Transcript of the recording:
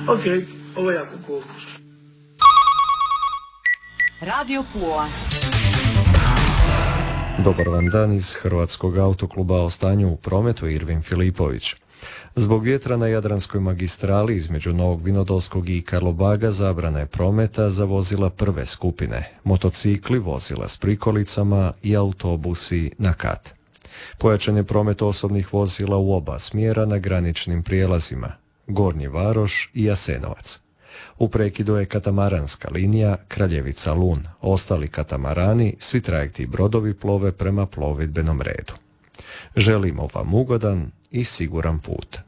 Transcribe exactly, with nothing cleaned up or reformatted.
Ok, ovo je jako cool. Radio Pula. Dobar vam dan iz Hrvatskog autokluba. O stanju u prometu Irvin Filipović. Zbog vjetra na Jadranskoj magistrali između Novog Vinodolskog i Karlobaga zabrana je prometa za vozila prve skupine, motocikli, vozila s prikolicama i autobusi na kat. Pojačan je promet osobnih vozila u oba smjera na graničnim prijelazima, Gornji Varoš i Jasenovac. U prekidu je katamaranska linija Kraljevica-Lun. Ostali katamarani, svi trajekti i brodovi plove prema plovidbenom redu. Želimo vam ugodan i siguran put.